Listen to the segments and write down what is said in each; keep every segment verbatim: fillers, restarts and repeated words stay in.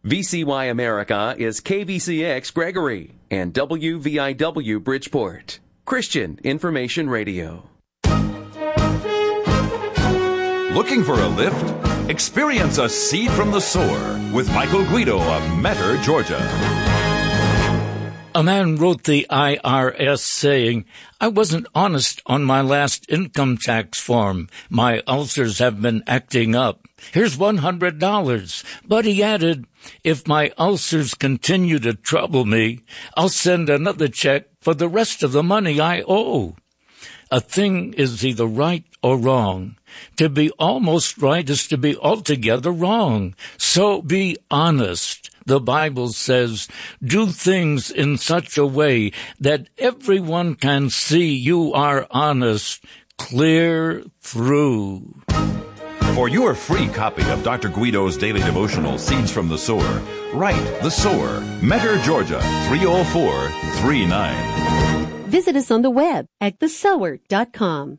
V C Y America is K V C X Gregory and W V I W Bridgeport. Christian Information Radio. Looking for a lift? Experience a seed from the sower with Michael Guido of Metter, Georgia. A man wrote the I R S saying, "I wasn't honest on my last income tax form. My ulcers have been acting up. Here's one hundred dollars. But he added, if my ulcers continue to trouble me, I'll send another check for the rest of the money I owe." A thing is either right or wrong. To be almost right is to be altogether wrong. So be honest. The Bible says, do things in such a way that everyone can see you are honest, clear through. For your free copy of Doctor Guido's daily devotional, Seeds from the Sower, write The Sower, Metter, Georgia, three oh four three nine. Visit us on the web at the sower dot com.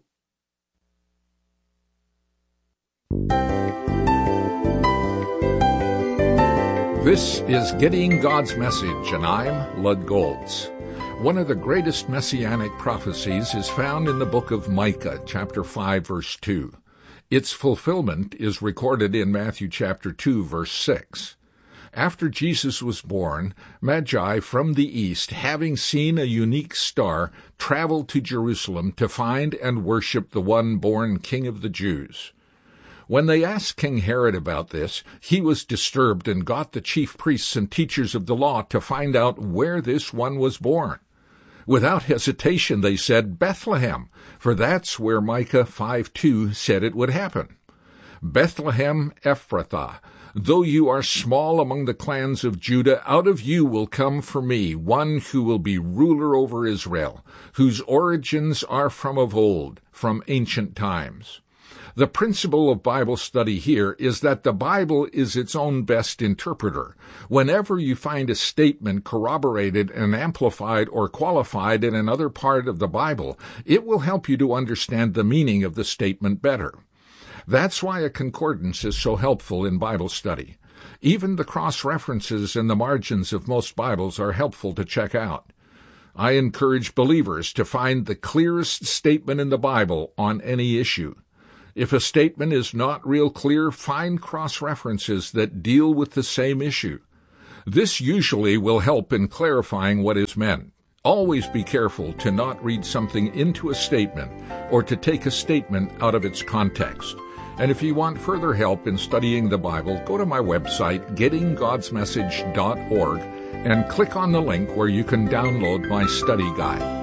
This is Getting God's Message, and I'm Lud Golds. One of the greatest messianic prophecies is found in the book of Micah, chapter five, verse two. Its fulfillment is recorded in Matthew chapter two, verse six. After Jesus was born, Magi from the east, having seen a unique star, traveled to Jerusalem to find and worship the one born King of the Jews. When they asked King Herod about this, he was disturbed and got the chief priests and teachers of the law to find out where this one was born. Without hesitation, they said, "Bethlehem," for that's where Micah five two said it would happen. "Bethlehem Ephrathah, though you are small among the clans of Judah, out of you will come for me one who will be ruler over Israel, whose origins are from of old, from ancient times." The principle of Bible study here is that the Bible is its own best interpreter. Whenever you find a statement corroborated and amplified or qualified in another part of the Bible, it will help you to understand the meaning of the statement better. That's why a concordance is so helpful in Bible study. Even the cross-references in the margins of most Bibles are helpful to check out. I encourage believers to find the clearest statement in the Bible on any issue. If a statement is not real clear, find cross-references that deal with the same issue. This usually will help in clarifying what is meant. Always be careful to not read something into a statement or to take a statement out of its context. And if you want further help in studying the Bible, go to my website, getting gods message dot org, and click on the link where you can download my study guide.